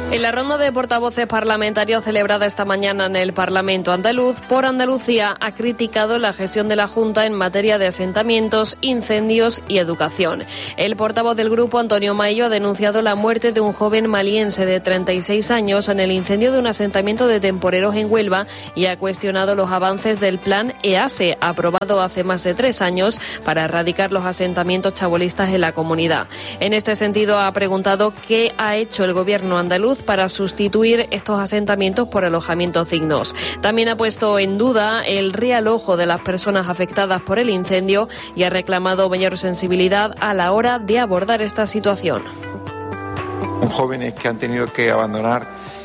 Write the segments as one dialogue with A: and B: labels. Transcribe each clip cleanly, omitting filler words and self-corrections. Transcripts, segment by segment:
A: En la ronda de portavoces parlamentarios celebrada esta mañana en el Parlamento andaluz, Por Andalucía ha criticado la gestión de la Junta en materia de asentamientos, incendios y educación. El portavoz del grupo, Antonio Maillo, ha denunciado la muerte de un joven maliense de 36 años en el incendio de un asentamiento de temporeros en Huelva y ha cuestionado los avances del plan EASE, aprobado hace más de 3 años para erradicar los asentamientos chabolistas en la comunidad. En este sentido, ha preguntado qué ha hecho el gobierno andaluz para sustituir estos asentamientos por alojamientos dignos. También ha puesto en duda el realojo de las personas afectadas por el incendio y ha reclamado mayor sensibilidad a la hora de abordar esta situación.
B: Jóvenes que han tenido que abandonar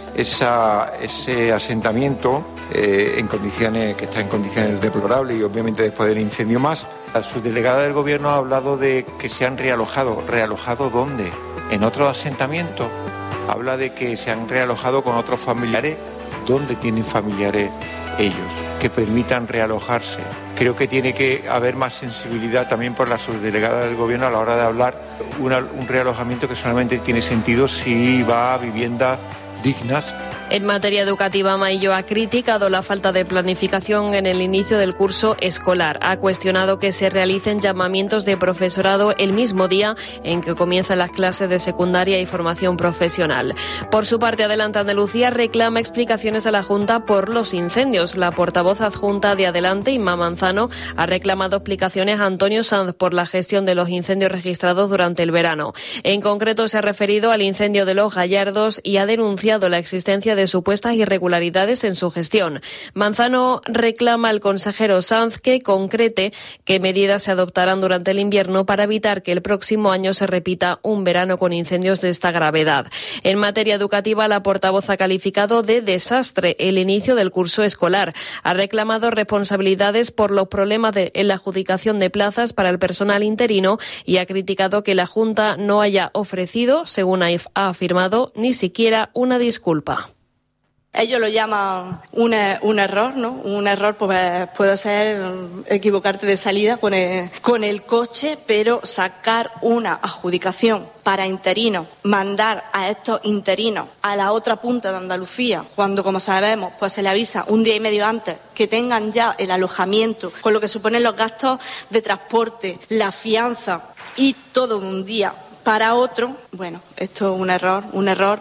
B: ese asentamiento en condiciones que está en condiciones deplorables y obviamente después del incendio más. La subdelegada del gobierno ha hablado de que se han realojado. ¿Realojado dónde? ¿En otros asentamientos? Habla de que se han realojado con otros familiares. ¿Dónde tienen familiares ellos que permitan realojarse? Creo que tiene que haber más sensibilidad también por la subdelegada del gobierno a la hora de hablar un realojamiento que solamente tiene sentido si va a viviendas dignas.
A: En materia educativa, Maillo ha criticado la falta de planificación en el inicio del curso escolar. Ha cuestionado que se realicen llamamientos de profesorado el mismo día en que comienzan las clases de secundaria y formación profesional. Por su parte, Adelante Andalucía reclama explicaciones a la Junta por los incendios. La portavoz adjunta de Adelante, Inma Manzano, ha reclamado explicaciones a Antonio Sanz por la gestión de los incendios registrados durante el verano. En concreto, se ha referido al incendio de Los Gallardos y ha denunciado la existencia de supuestas irregularidades en su gestión. Manzano reclama al consejero Sanz que concrete qué medidas se adoptarán durante el invierno para evitar que el próximo año se repita un verano con incendios de esta gravedad. En materia educativa, la portavoz ha calificado de desastre el inicio del curso escolar. Ha reclamado responsabilidades por los problemas en la adjudicación de plazas para el personal interino y ha criticado que la Junta no haya ofrecido, según ha afirmado, ni siquiera una disculpa.
C: Ellos lo llaman un error, ¿no? Un error pues, puede ser equivocarte de salida con el coche, pero sacar una adjudicación para interinos, mandar a estos interinos a la otra punta de Andalucía, cuando, como sabemos, pues se le avisa un día y medio antes que tengan ya el alojamiento, con lo que suponen los gastos de transporte, la fianza y todo un día para otro, bueno, esto es un error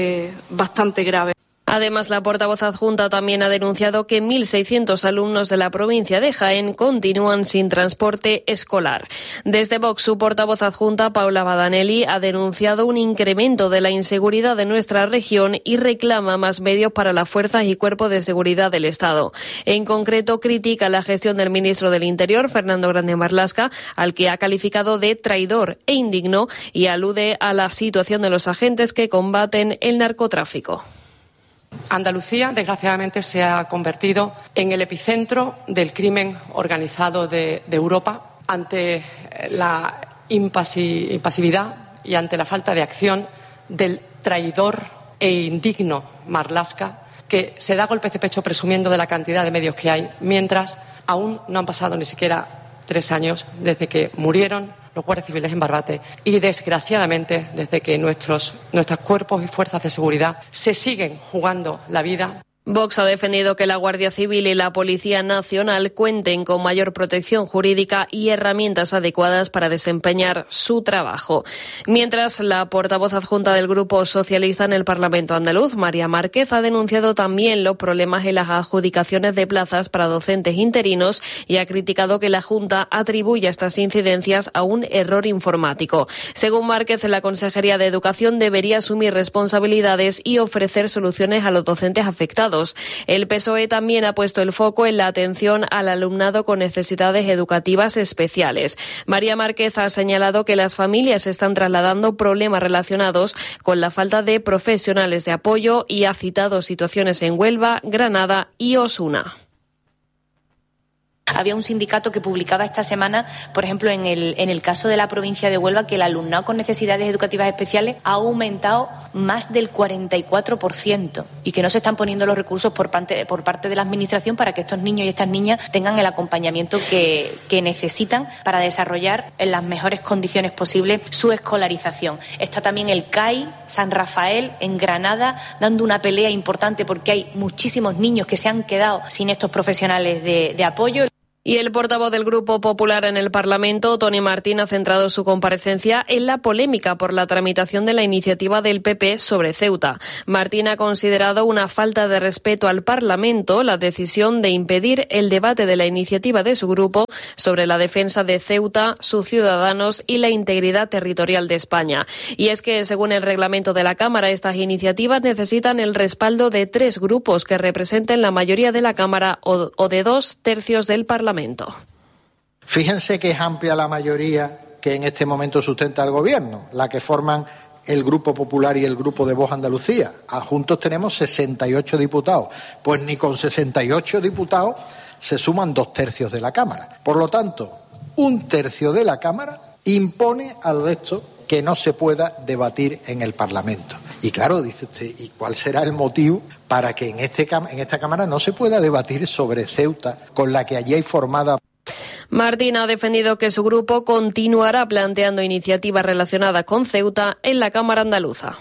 C: bastante grave.
A: Además, la portavoz adjunta también ha denunciado que 1.600 alumnos de la provincia de Jaén continúan sin transporte escolar. Desde Vox, su portavoz adjunta, Paula Badanelli, ha denunciado un incremento de la inseguridad de nuestra región y reclama más medios para las fuerzas y cuerpos de seguridad del Estado. En concreto, critica la gestión del ministro del Interior, Fernando Grande Marlaska, al que ha calificado de traidor e indigno, y alude a la situación de los agentes que combaten el narcotráfico.
D: Andalucía, desgraciadamente, se ha convertido en el epicentro del crimen organizado de Europa. Ante la impasividad y ante la falta de acción del traidor e indigno Marlaska, que se da golpes de pecho presumiendo de la cantidad de medios que hay, mientras aún no han pasado ni siquiera 3 años desde que murieron los guardias civiles en Barbate y, desgraciadamente, desde que nuestros cuerpos y fuerzas de seguridad se siguen jugando la vida.
A: Vox ha defendido que la Guardia Civil y la Policía Nacional cuenten con mayor protección jurídica y herramientas adecuadas para desempeñar su trabajo. Mientras, la portavoz adjunta del Grupo Socialista en el Parlamento andaluz, María Márquez, ha denunciado también los problemas en las adjudicaciones de plazas para docentes interinos y ha criticado que la Junta atribuya estas incidencias a un error informático. Según Márquez, la Consejería de Educación debería asumir responsabilidades y ofrecer soluciones a los docentes afectados. El PSOE también ha puesto el foco en la atención al alumnado con necesidades educativas especiales. María Márquez ha señalado que las familias están trasladando problemas relacionados con la falta de profesionales de apoyo y ha citado situaciones en Huelva, Granada y Osuna.
E: Había un sindicato que publicaba esta semana, por ejemplo, en el caso de la provincia de Huelva, que el alumnado con necesidades educativas especiales ha aumentado más del 44% y que no se están poniendo los recursos por parte de la Administración para que estos niños y estas niñas tengan el acompañamiento que necesitan para desarrollar en las mejores condiciones posibles su escolarización. Está también el CAI San Rafael en Granada dando una pelea importante porque hay muchísimos niños que se han quedado sin estos profesionales de apoyo.
A: Y el portavoz del Grupo Popular en el Parlamento, Toni Martín, ha centrado su comparecencia en la polémica por la tramitación de la iniciativa del PP sobre Ceuta. Martín ha considerado una falta de respeto al Parlamento la decisión de impedir el debate de la iniciativa de su grupo sobre la defensa de Ceuta, sus ciudadanos y la integridad territorial de España. Y es que, según el reglamento de la Cámara, estas iniciativas necesitan el respaldo de 3 grupos que representen la mayoría de la Cámara o de 2/3 del Parlamento.
F: Fíjense que es amplia la mayoría que en este momento sustenta el Gobierno, la que forman el Grupo Popular y el Grupo de Vox Andalucía. Juntos tenemos 68 diputados. Pues ni con 68 diputados se suman 2/3 de la Cámara. Por lo tanto, 1/3 de la Cámara impone al resto que no se pueda debatir en el Parlamento. Y claro, dice usted, ¿y cuál será el motivo para que en esta Cámara no se pueda debatir sobre Ceuta, con la que allí hay formada?
A: Martín ha defendido que su grupo continuará planteando iniciativas relacionadas con Ceuta en la Cámara andaluza.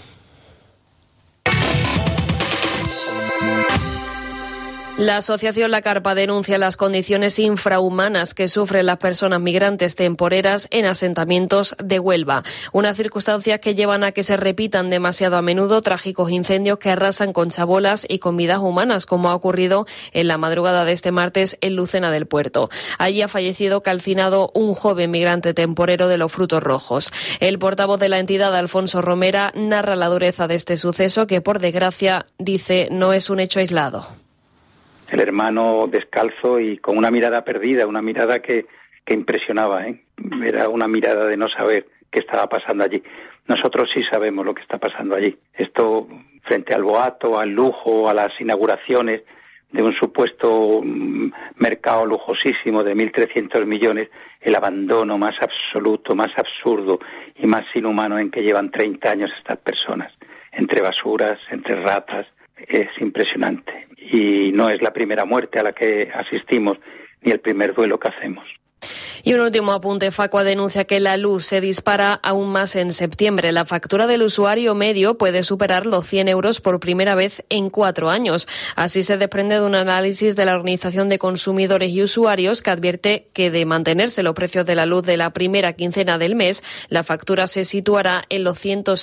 A: La asociación La Carpa denuncia las condiciones infrahumanas que sufren las personas migrantes temporeras en asentamientos de Huelva, unas circunstancias que llevan a que se repitan demasiado a menudo trágicos incendios que arrasan con chabolas y con vidas humanas, como ha ocurrido en la madrugada de este martes en Lucena del Puerto. Allí ha fallecido calcinado un joven migrante temporero de los Frutos Rojos. El portavoz de la entidad, Alfonso Romera, narra la dureza de este suceso que, por desgracia, dice, no es un hecho aislado.
G: El hermano descalzo y con una mirada perdida, una mirada que impresionaba, Era una mirada de no saber qué estaba pasando allí. Nosotros sí sabemos lo que está pasando allí. Esto, frente al boato, al lujo, a las inauguraciones de un supuesto mercado lujosísimo de 1.300 millones, el abandono más absoluto, más absurdo y más inhumano en que llevan 30 años estas personas, entre basuras, entre ratas, es impresionante. Y no es la primera muerte a la que asistimos, ni el primer duelo que hacemos.
A: Y un último apunte. Facua denuncia que la luz se dispara aún más en septiembre. La factura del usuario medio puede superar los 100 euros por primera vez en 4 años. Así se desprende de un análisis de la Organización de Consumidores y Usuarios que advierte que de mantenerse los precios de la luz de la primera quincena del mes, la factura se situará en los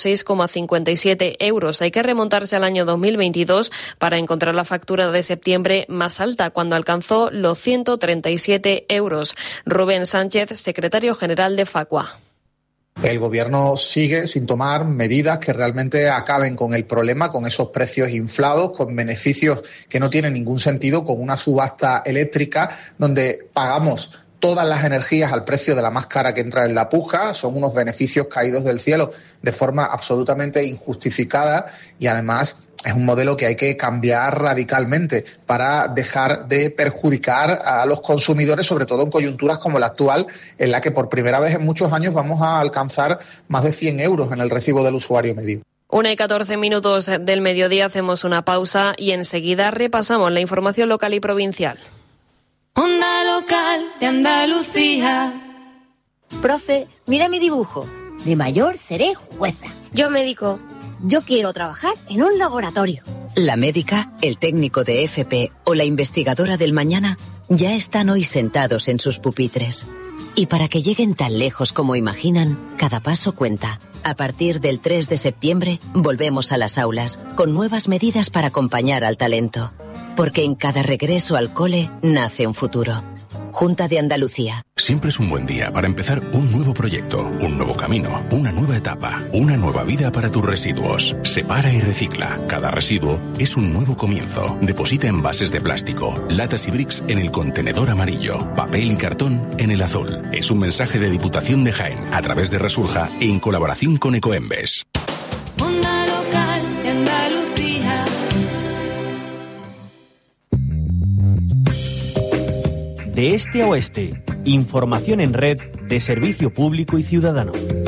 A: 106,57 euros. Hay que remontarse al año 2022 para encontrar la factura de septiembre más alta, cuando alcanzó los 137 euros. Rubén Sánchez, secretario general de Facua.
H: El Gobierno sigue sin tomar medidas que realmente acaben con el problema, con esos precios inflados, con beneficios que no tienen ningún sentido, con una subasta eléctrica donde pagamos todas las energías al precio de la más cara que entra en la puja. Son unos beneficios caídos del cielo de forma absolutamente injustificada y además es un modelo que hay que cambiar radicalmente para dejar de perjudicar a los consumidores, sobre todo en coyunturas como la actual, en la que por primera vez en muchos años vamos a alcanzar más de 100 euros en el recibo del usuario medio.
A: 1:14 del mediodía, hacemos una pausa y enseguida repasamos la información local y provincial.
I: Onda Local de Andalucía.
J: Profe, mira mi dibujo. De mayor seré jueza.
K: Yo médico.
J: Yo quiero trabajar en un laboratorio.
L: La médica, el técnico de FP o la investigadora del mañana ya están hoy sentados en sus pupitres. Y para que lleguen tan lejos como imaginan, cada paso cuenta. A partir del 3 de septiembre, volvemos a las aulas, con nuevas medidas para acompañar al talento. Porque en cada regreso al cole nace un futuro. Junta de Andalucía.
M: Siempre es un buen día para empezar un nuevo proyecto, un nuevo camino, una nueva etapa, una nueva vida para tus residuos. Separa y recicla. Cada residuo es un nuevo comienzo. Deposita envases de plástico, latas y bricks en el contenedor amarillo, papel y cartón en el azul. Es un mensaje de Diputación de Jaén a través de Resurja en colaboración con Ecoembes.
I: Onda Local de Andalucía.
K: de este a oeste. Información en red de servicio público y ciudadano.